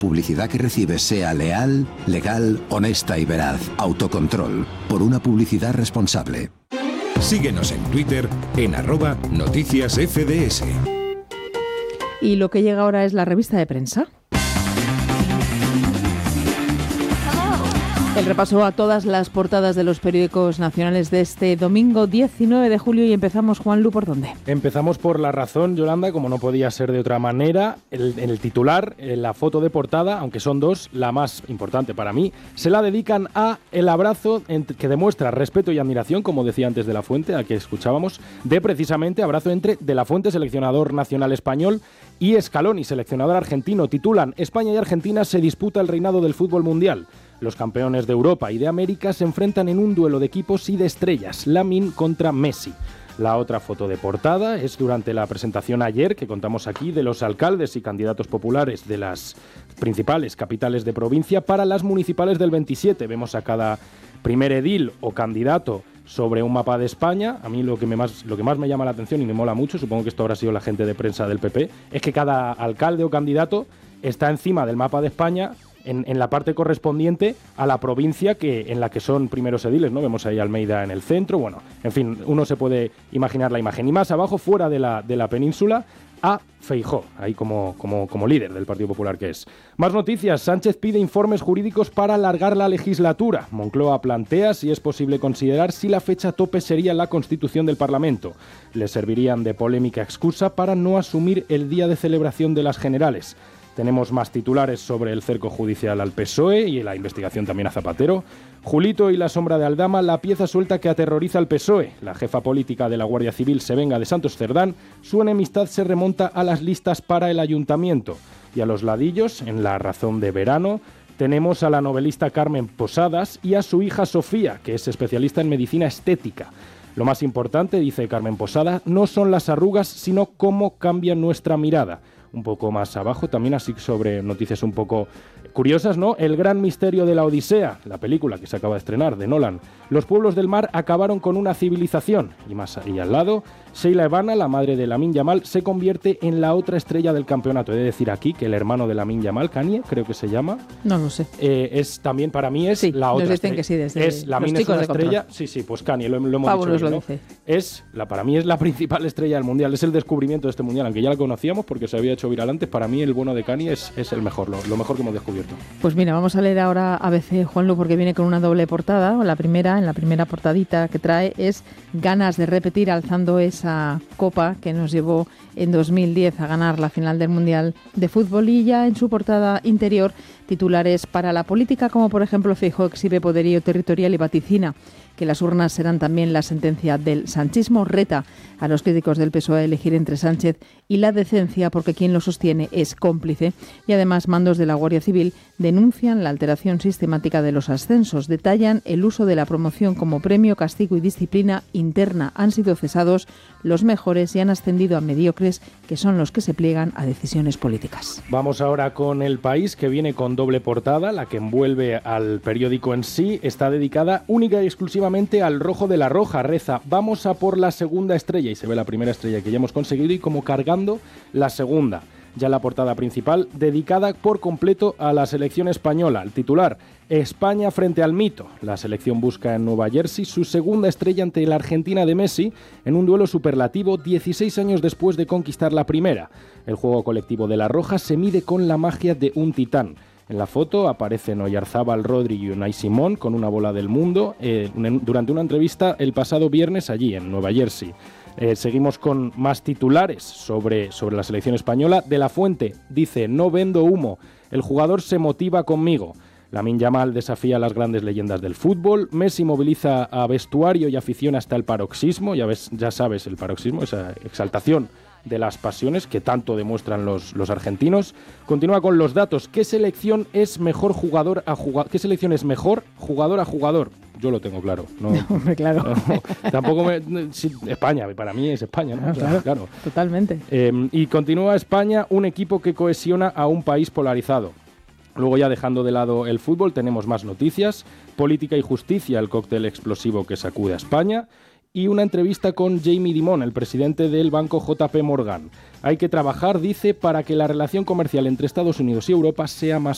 Publicidad que recibes sea leal, legal, honesta y veraz. Autocontrol. Por una publicidad responsable. Síguenos en Twitter en @noticiasfds. Y lo que llega ahora es la revista de prensa. El repaso a todas las portadas de los periódicos nacionales de este domingo 19 de julio y empezamos, Juanlu, ¿por dónde? Empezamos por La Razón, Yolanda, como no podía ser de otra manera. En el titular, en la foto de portada, aunque son dos, la más importante para mí, se la dedican a el abrazo que demuestra respeto y admiración, como decía antes De La Fuente, a que escuchábamos, de precisamente abrazo entre De La Fuente, seleccionador nacional español, y Scaloni, seleccionador argentino. Titulan: España y Argentina se disputa el reinado del fútbol mundial. Los campeones de Europa y de América se enfrentan en un duelo de equipos y de estrellas, Lamine contra Messi. La otra foto de portada es durante la presentación ayer, que contamos aquí, de los alcaldes y candidatos populares de las principales capitales de provincia para las municipales del 27. Vemos a cada primer edil o candidato sobre un mapa de España. A mí lo que más me llama la atención y me mola mucho, supongo que esto habrá sido la gente de prensa del PP, es que cada alcalde o candidato está encima del mapa de España en la parte correspondiente a la provincia en la que son primeros ediles, ¿no? Vemos ahí Almeida en el centro, bueno, en fin, uno se puede imaginar la imagen. Y más abajo, fuera de la península, a Feijóo, ahí como líder del Partido Popular que es. Más noticias: Sánchez pide informes jurídicos para alargar la legislatura. Moncloa plantea si es posible considerar si la fecha tope sería la constitución del Parlamento. Le servirían de polémica excusa para no asumir el día de celebración de las generales. Tenemos más titulares sobre el cerco judicial al PSOE y la investigación también a Zapatero. Julito y la sombra de Aldama, la pieza suelta que aterroriza al PSOE. La jefa política de la Guardia Civil se venga de Santos Cerdán. Su enemistad se remonta a las listas para el ayuntamiento. Y a los ladillos, en La Razón de Verano, tenemos a la novelista Carmen Posadas y a su hija Sofía, que es especialista en medicina estética. Lo más importante, dice Carmen Posadas, no son las arrugas, sino cómo cambia nuestra mirada. Un poco más abajo, también así sobre noticias un poco curiosas, ¿no? El gran misterio de la Odisea, la película que se acaba de estrenar, de Nolan. Los pueblos del mar acabaron con una civilización. Y al lado, Sheila Evana, la madre de Lamine Yamal, se convierte en la otra estrella del campeonato. He de decir aquí que el hermano de Lamine Yamal, Kanye, creo que se llama. No lo sé. Es también, para mí, es sí, la otra. Nos dicen que sí, desde es Lamine es una estrella. Sí, pues Kanye, lo hemos Pablo dicho bien, lo ¿no? dice. Para mí es la principal estrella del mundial. Es el descubrimiento de este mundial, aunque ya la conocíamos porque se había hecho viral antes. Para mí el bueno de Kanye es el mejor, lo mejor que hemos descubierto. Pues mira, vamos a leer ahora ABC, Juanlu, porque viene con una doble portada. En la primera portadita que trae es ganas de repetir alzando esa copa que nos llevó en 2010 a ganar la final del Mundial de Fútbol, y ya en su portada interior titulares para la política, como por ejemplo: Feijóo exhibe poderío territorial y vaticina que las urnas serán también la sentencia del sanchismo. Reta a los críticos del PSOE a elegir entre Sánchez y la decencia, porque quien lo sostiene es cómplice. Y además, mandos de la Guardia Civil denuncian la alteración sistemática de los ascensos. Detallan el uso de la promoción como premio, castigo y disciplina interna. Han sido cesados los mejores y han ascendido a mediocres, que son los que se pliegan a decisiones políticas. Vamos ahora con El País, que viene con doble portada. La que envuelve al periódico en sí está dedicada única y exclusivamente al rojo de la roja. Reza: vamos a por la segunda estrella, y se ve la primera estrella que ya hemos conseguido y como cargando la segunda. Ya la portada principal dedicada por completo a la selección española. El titular: España frente al mito. La selección busca en Nueva Jersey su segunda estrella ante la Argentina de Messi en un duelo superlativo 16 años después de conquistar la primera. El juego colectivo de la Roja se mide con la magia de un titán. En la foto aparecen Oyarzábal, Rodri y Unai Simón con una bola del mundo durante una entrevista el pasado viernes allí en Nueva Jersey. Seguimos con más titulares sobre la selección española. De la Fuente dice: no vendo humo, el jugador se motiva conmigo. Lamine Yamal desafía a las grandes leyendas del fútbol. Messi moviliza a vestuario y afición hasta el paroxismo. Ya sabes, el paroxismo, esa exaltación de las pasiones que tanto demuestran los argentinos. Continúa con los datos. ¿Qué selección es mejor jugador a jugador? ¿Qué selección es mejor jugador a jugador? Yo lo tengo claro. No, claro. No, tampoco España, para mí es España, ¿no? Claro. Totalmente. Y continúa España, un equipo que cohesiona a un país polarizado. Luego, ya dejando de lado el fútbol, tenemos más noticias. Política y justicia, el cóctel explosivo que sacude a España. Y una entrevista con Jamie Dimon, el presidente del banco JP Morgan. Hay que trabajar, dice, para que la relación comercial entre Estados Unidos y Europa sea más